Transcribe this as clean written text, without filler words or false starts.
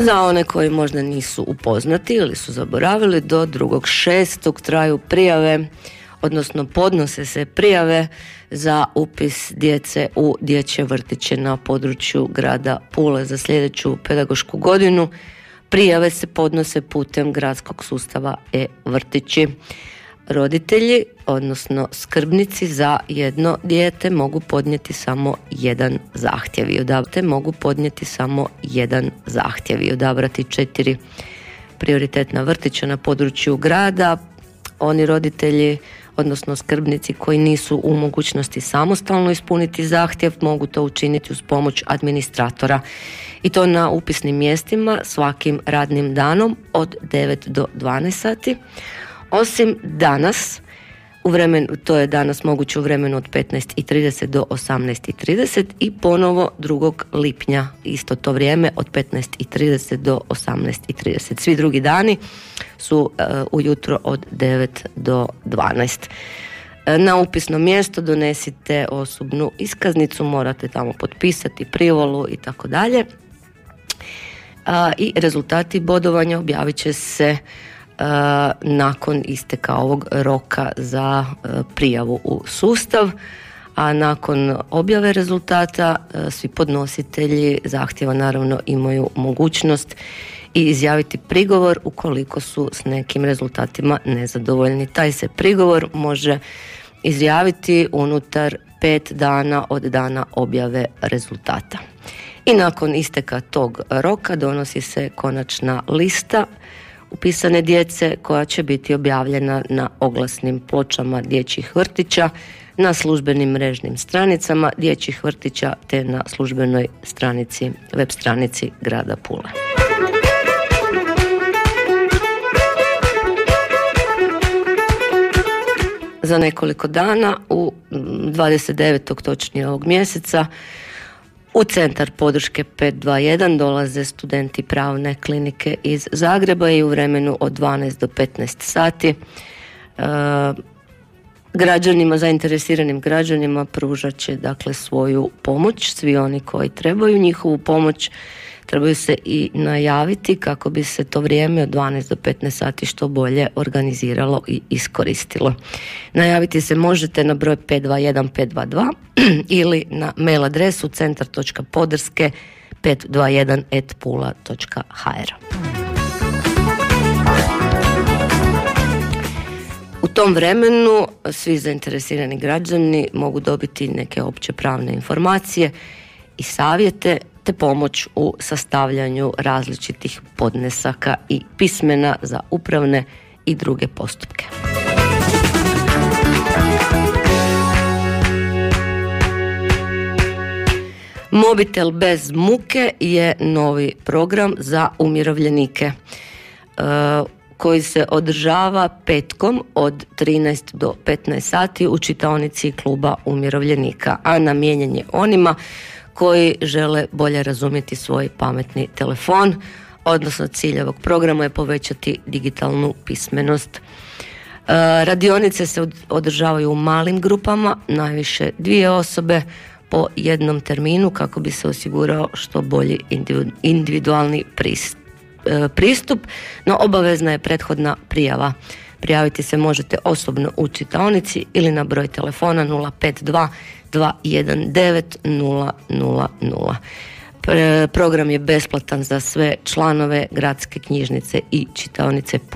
Za one koji možda nisu upoznati ili su zaboravili, do 2.6. traju prijave, odnosno podnose se prijave za upis djece u dječje vrtiće na području grada Pule za sljedeću pedagošku godinu. Prijave se podnose putem gradskog sustava e-vrtići. Roditelji, odnosno skrbnici za jedno dijete mogu podnijeti samo jedan zahtjev i odabrati 4 prioritetna vrtića na području grada. Oni roditelji, odnosno skrbnici koji nisu u mogućnosti samostalno ispuniti zahtjev, mogu to učiniti uz pomoć administratora i to na upisnim mjestima svakim radnim danom od 9 do 12 sati. Osim danas, to je danas moguće u vremenu od 15:30 do 18:30 i ponovo 2. lipnja isto to vrijeme od 15:30 do 18:30. Svi drugi dani su ujutro od 9 do 12. Na upisno mjesto donesite osobnu iskaznicu, morate tamo potpisati privolu i tako dalje. I rezultati bodovanja objavit će se nakon isteka ovog roka za prijavu u sustav, a nakon objave rezultata svi podnositelji zahtjeva naravno imaju mogućnost i izjaviti prigovor ukoliko su s nekim rezultatima nezadovoljni. Taj se prigovor može izjaviti unutar 5 dana od dana objave rezultata. I nakon isteka tog roka donosi se konačna lista upisane djece koja će biti objavljena na oglasnim pločama dječjih vrtića, na službenim mrežnim stranicama dječjih vrtića te na službenoj web stranici grada Pule. Za nekoliko dana, u 29. točnije ovog mjeseca, u Centar podrške 521 dolaze studenti Pravne klinike iz Zagreba i u vremenu od 12 do 15 sati zainteresiranim građanima pružat će dakle svoju pomoć. Svi oni koji trebaju njihovu pomoć trebaju se i najaviti kako bi se to vrijeme od 12 do 15 sati što bolje organiziralo i iskoristilo. Najaviti se možete na broj 521 522 ili na mail adresu centar.podrske521@pula.hr. U tom vremenu svi zainteresirani građani mogu dobiti neke opće pravne informacije i savjete te pomoć u sastavljanju različitih podnesaka i pismena za upravne i druge postupke. Mobitel bez muke je novi program za umirovljenike koji se održava petkom od 13 do 15 sati u čitaonici kluba umirovljenika, a namijenjen je onima koji žele bolje razumjeti svoj pametni telefon, odnosno cilj ovog programa je povećati digitalnu pismenost. Radionice se održavaju u malim grupama, najviše 2 osobe po jednom terminu kako bi se osigurao što bolji individualni pristup, no obavezna je prethodna prijava. Prijaviti se možete osobno u čitaonici ili na broj telefona 052 219 000. Program je besplatan za sve članove gradske knjižnice i čitaonice